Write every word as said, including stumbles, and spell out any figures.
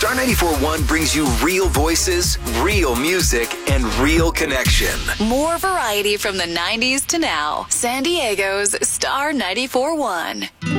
Star ninety-four point one brings you real voices, real music, and real connection. More variety from the nineties to now. San Diego's Star ninety-four point one.